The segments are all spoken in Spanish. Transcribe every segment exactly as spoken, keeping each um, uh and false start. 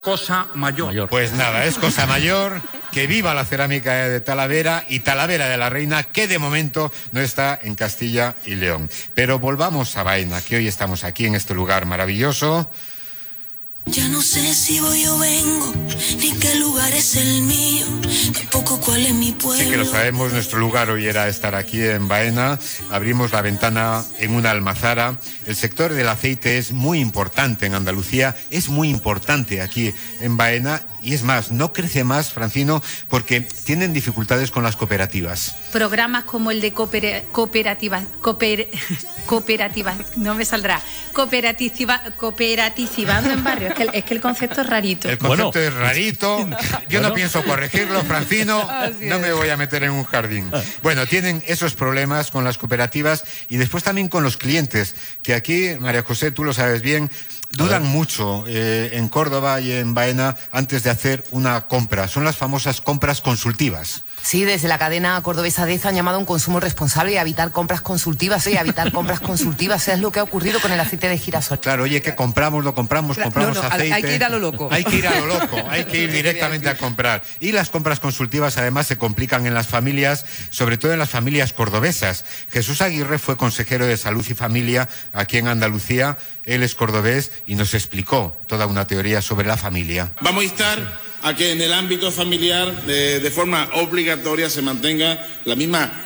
Cosa mayor. Pues nada, es cosa mayor. Que viva la cerámica de Talavera y Talavera de la Reina, que de momento no está en Castilla y León. Pero volvamos a Baena, que hoy estamos aquí en este lugar maravilloso. Ya no sé si voy o vengo, ni qué lugar es el mío, tampoco cuál es mi pueblo. Sí que lo sabemos, nuestro lugar hoy era estar aquí en Baena. Abrimos la ventana en una almazara. El sector del aceite es muy importante en Andalucía, es muy importante aquí en Baena. Y es más, no crece más, Francino, porque tienen dificultades con las cooperativas. Programas como el de cooper, cooperativas, cooper, cooperativas, no me saldrá, cooperativa, cooperativando en barrios, es que, el, es que el concepto es rarito. El concepto bueno. es rarito, yo bueno. no pienso corregirlo, Francino, no me voy a meter en un jardín. Bueno, tienen esos problemas con las cooperativas y después también con los clientes, que aquí, María José, tú lo sabes bien, dudan mucho eh, en Córdoba y en Baena antes de hacer una compra. Son las famosas compras consultivas. Sí, desde la cadena cordobesa D E Z han llamado a un consumo responsable y a evitar compras consultivas. Sí, a evitar compras consultivas. Es lo que ha ocurrido con el aceite de girasol. Claro, oye, que compramos, lo compramos, compramos no, no, aceite. Hay que ir a lo loco. Hay que ir a lo loco, hay que ir directamente a comprar. Y las compras consultivas además se complican en las familias, sobre todo en las familias cordobesas. Jesús Aguirre fue consejero de Salud y Familia aquí en Andalucía. Él es cordobés y nos explicó toda una teoría sobre la familia. Vamos a instar a que en el ámbito familiar eh, de forma obligatoria se mantenga la misma,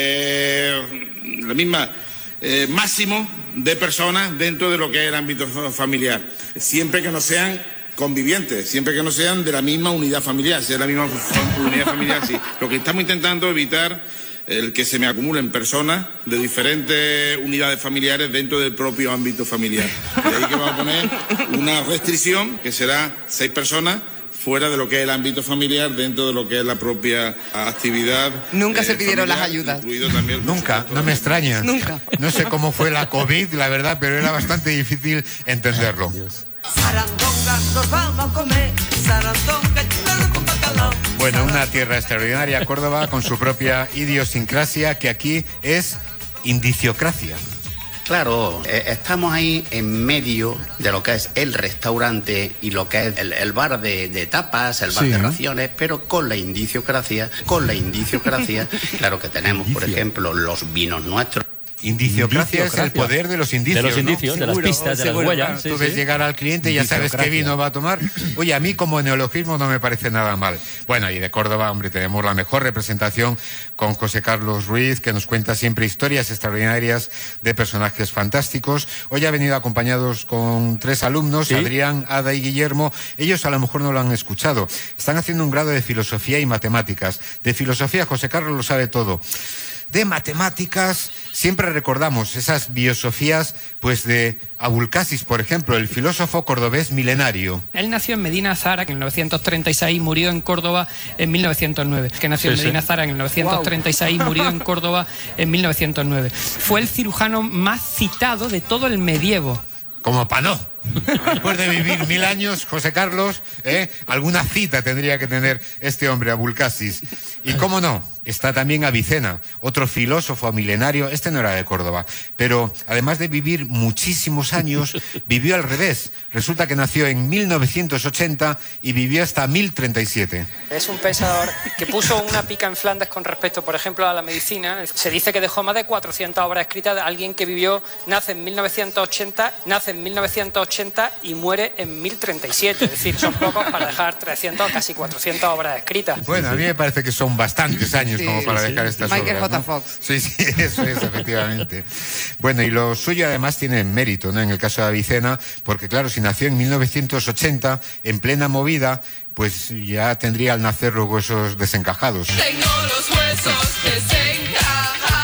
eh, la misma eh, máximo de personas dentro de lo que es el ámbito familiar, siempre que no sean convivientes, siempre que no sean de la misma unidad familiar, si es la misma unidad familiar, sí. Lo que estamos intentando evitar el que se me acumulen personas de diferentes unidades familiares dentro del propio ámbito familiar. De ahí que vamos a poner una restricción que será seis personas fuera de lo que es el ámbito familiar, dentro de lo que es la propia actividad. Nunca eh, se pidieron familiar, las ayudas. Incluido también, Nunca, no me extraña. Nunca. No sé cómo fue la COVID, la verdad, pero era bastante difícil entenderlo. Sarandonga, nos vamos a comer, sarandonga, con bacalao. Bueno, una tierra extraordinaria, Córdoba, con su propia idiosincrasia, que aquí es indiciocracia. Claro, eh, estamos ahí en medio de lo que es el restaurante y lo que es el, el bar de, de tapas, el bar sí, de raciones, pero con la indiciocracia, con la indiciocracia, claro que tenemos, por ejemplo, los vinos nuestros. Indiciocracia es el poder de los indicios. De los indicios, ¿no? de las pistas, de las huellas. Tú Sí, ves sí. llegar al cliente y ya sabes qué vino va a tomar. Oye, a mí como neologismo no me parece nada mal. Bueno, y de Córdoba, hombre, tenemos la mejor representación con José Carlos Ruiz, que nos cuenta siempre historias extraordinarias de personajes fantásticos. Hoy ha venido acompañados con tres alumnos, ¿sí? Adrián, Ada y Guillermo. Ellos a lo mejor no lo han escuchado. Están haciendo un grado de filosofía y matemáticas. De filosofía, José Carlos lo sabe todo. De matemáticas, siempre recordamos esas biosofías pues de Abulcasis, por ejemplo, el filósofo cordobés milenario. Él nació en Medina Zara, que en mil novecientos treinta y seis murió en Córdoba en mil novecientos nueve. Que nació sí, en Medina sí. Zara en mil novecientos treinta y seis, wow. Murió en Córdoba en mil novecientos nueve. Fue el cirujano más citado de todo el medievo. Como Panó. Después de vivir mil años, José Carlos, ¿eh? alguna cita tendría que tener este hombre, Abulcasis. Y cómo no, está también Avicena, otro filósofo milenario. Este no era de Córdoba, pero además de vivir muchísimos años, vivió al revés. Resulta que nació en mil novecientos ochenta y vivió hasta mil treinta y siete. Es un pensador que puso una pica en Flandes con respecto, por ejemplo, a la medicina. Se dice que dejó más de cuatrocientas obras escritas de alguien que vivió, nace en mil novecientos ochenta, nace en mil novecientos ochenta y muere en mil treinta y siete. Es decir, son pocos para dejar trescientas, casi cuatrocientas obras escritas. Bueno, a mí me parece que son bastantes años sí, como para sí. dejar estas Michael obras. J. ¿no? Fox. Sí, sí, eso es, efectivamente. Bueno, y lo suyo además tiene mérito, ¿no? En el caso de Avicena, porque claro, si nació en mil novecientos ochenta, en plena movida, pues ya tendría al nacer los huesos desencajados. Tengo los huesos desencajados.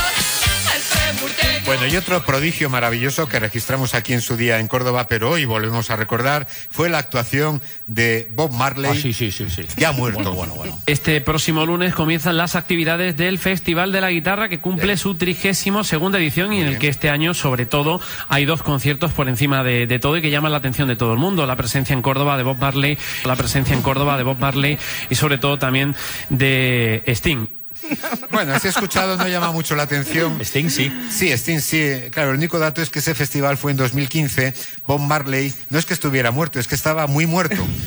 Bueno, y otro prodigio maravilloso que registramos aquí en su día en Córdoba, pero hoy volvemos a recordar, fue la actuación de Bob Marley, ah, sí, sí, sí, sí. ya muerto. Bueno, bueno, bueno. Este próximo lunes comienzan las actividades del Festival de la Guitarra, que cumple sí. su trigésimo segunda edición. Muy y en bien. El que este año, sobre todo, hay dos conciertos por encima de, de todo y que llaman la atención de todo el mundo. La presencia en Córdoba de Bob Marley, la presencia en Córdoba de Bob Marley y sobre todo también de Sting. Bueno, si he escuchado no llama mucho la atención. Sting sí. Sí, Sting sí. Claro, el único dato es que ese festival fue en dos mil quince. Bob Marley no es que estuviera muerto, es que estaba muy muerto.